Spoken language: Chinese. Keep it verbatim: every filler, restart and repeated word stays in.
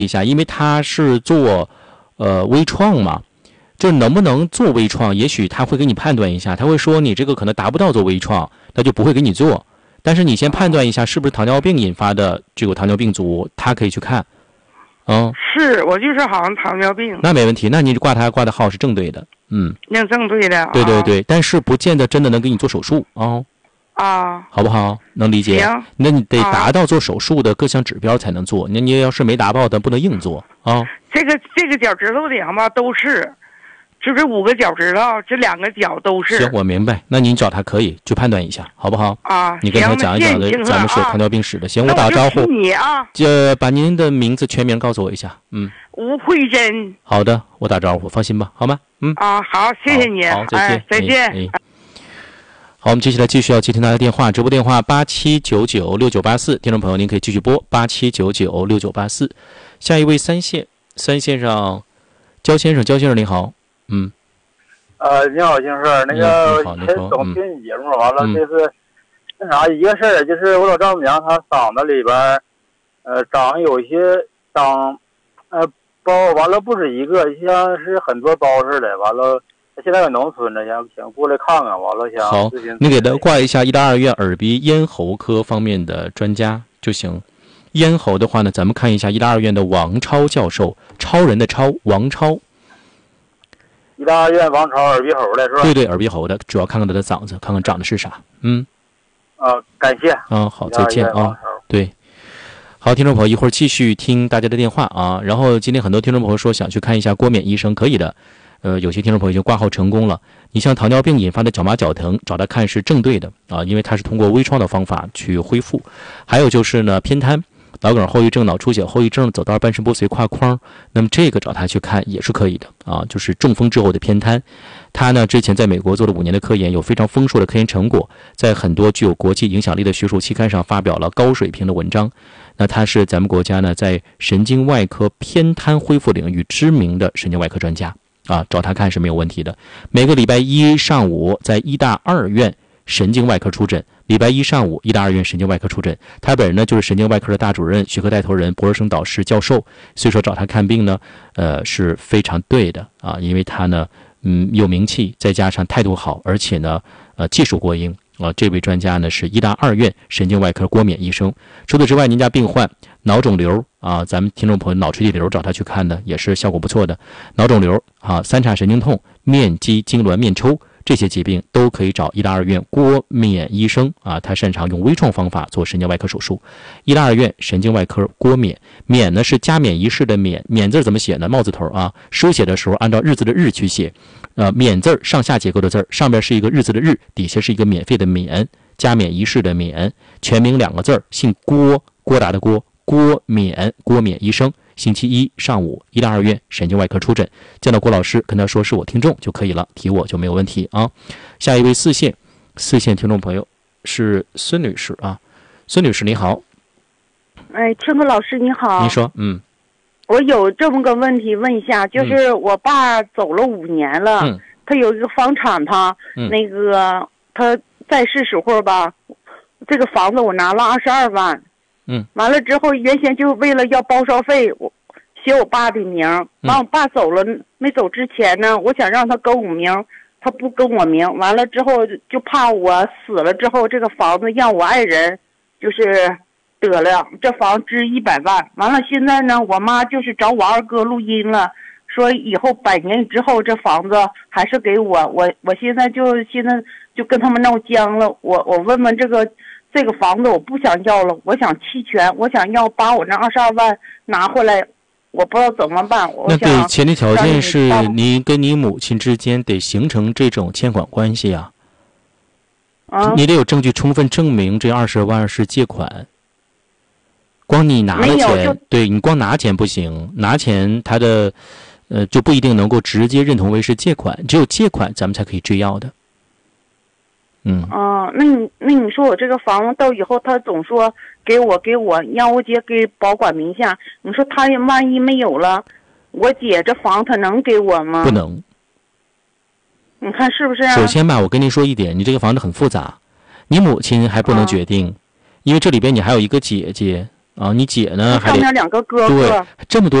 一下，因为他是做呃微创嘛，就能不能做微创，也许他会给你判断一下，他会说你这个可能达不到做微创，他就不会给你做。但是你先判断一下是不是糖尿病引发的这个糖尿病足，他可以去看。嗯， 是我就是好像糖尿病。 那没问题，那你挂他挂的号是正对的。嗯， 那正对的。 对对对，啊、但是不见得真的能给你做手术啊。 啊， 好不好？能理解？ 行， 那你得达到做手术的各项指标才能做。那、啊、你要是没达到的，不能硬做啊。 这个这个脚趾头顶吧都是，就是五个脚趾头，这两个脚都是。 行，我明白。那您找他可以去判断一下，好不好？ 啊， 你跟他讲一讲的，咱们是糖尿病史的。行， 我打个招呼。 你啊， 这把您的名字全名告诉我一下。嗯， 吴慧珍。 好的，我打招呼，放心吧，好吗？嗯。 啊，好，谢谢你。 好，再见， 哎、再见。 哎哎好，我们接下来继续要接听大家的电话，直播电话八七九九六九八四，听众朋友您可以继续拨八七九九六九八四。下一位三线，三线上，焦先生，焦先生您好，嗯， 呃，你好，金生，那个先总听你节目，完了就是那啥一个事儿，就是我老丈母娘她嗓子里边，呃，长有一些长，呃，包，完了不止一个，像是很多包似的，完了。现在在农村呢，想想过来看看，完了想好，你给他挂一下医大二院耳鼻咽喉科方面的专家就行。咽喉的话呢，咱们看一下医大二院的王超教授，超人的超，王超。 医大二院王超耳鼻喉的是吧？ 对对，耳鼻喉的，主要看看他的嗓子，看看长的是啥。嗯。 啊，感谢。 啊，好，再见啊。对。好，听众朋友，一会儿继续听大家的电话啊。然后今天很多听众朋友说想去看一下郭冕医生，可以的。呃，有些听众朋友已经挂号成功了。你像糖尿病引发的脚麻脚疼，找他看是正对的啊，因为他是通过微创的方法去恢复。还有就是呢，偏瘫、脑梗后遗症、脑出血后遗症、走道半身不遂胯框，那么这个找他去看也是可以的啊，就是中风之后的偏瘫。他呢之前在美国做了五年的科研，有非常丰硕的科研成果，在很多具有国际影响力的学术期刊上发表了高水平的文章。那他是咱们国家呢在神经外科偏瘫恢复领域知名的神经外科专家。啊，找他看是没有问题的。每个礼拜一上午在医大二院神经外科出诊，礼拜一上午医大二院神经外科出诊。他本人呢就是神经外科的大主任、学科带头人、博士生导师、教授，所以说找他看病呢，呃是非常对的啊，因为他呢，嗯有名气，再加上态度好，而且呢，呃技术过硬啊。这位专家呢是医大二院神经外科郭冕医生。除此之外，您家病患脑肿瘤啊，咱们听众朋友脑垂体瘤找他去看的也是效果不错的。脑肿瘤啊，三叉神经痛、面肌痉挛、面抽这些疾病都可以找医大二院郭冕医生啊，他擅长用微创方法做神经外科手术。医大二院神经外科郭冕，冕呢是加冕仪式的冕，冕字怎么写呢？帽子头啊，书写的时候按照日字的日去写，呃，冕字上下结构的字，上边是一个日字的日，底下是一个免费的免，加冕仪式的冕，全名两个字，姓郭，郭达的郭。郭冕，郭冕医生，星期一上午医大二院神经外科出诊，见到郭老师跟他说是我听众就可以了，提我就没有问题啊。下一位四线，四线听众朋友是孙女士啊，孙女士你好。 哎，听课老师你好。 您说，嗯， 我有这么个问题问一下，就是我爸走了五年了， 嗯、 他有一个房产他， 嗯、 那个他在世时候吧，这个房子我拿了二十二万。 嗯， 完了之后，原先就为了要包烧费，我写我爸的名。完，我爸走了，没走之前呢，我想让他跟我名，他不跟我名。完了之后，就怕我死了之后，这个房子让我爱人就是得了，这房值一百万。完了，现在呢，我妈就是找我二哥录音了，说以后百年之后这房子还是给我。我我现在就现在就跟他们闹僵了。我我问问这个。这个房子我不想要了，我想弃权，我想要把我那二十二万拿回来，我不知道怎么办。我那对，前提条件是你跟你母亲之间得形成这种欠款关系啊。 啊， 你得有证据充分证明这二十万是借款。光你拿了钱，对你光拿钱不行，拿钱他的呃就不一定能够直接认同为是借款，只有借款咱们才可以追要的。嗯啊，那你那你说我这个房子到以后他总说给我给我让我姐给保管名下，你说他万一没有了，我姐这房他能给我吗？ 不能。 你看是不是啊？ 首先吧，我跟您说一点，你这个房子很复杂，你母亲还不能决定，啊、因为这里边你还有一个姐姐， 啊，你姐呢还得上面两个哥对哥， 这么多